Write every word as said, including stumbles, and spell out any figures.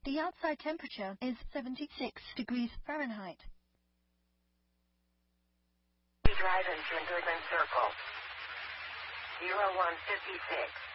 The outside temperature is seventy-six degrees Fahrenheit. We drive into Goodman Circle. zero one fifty-six.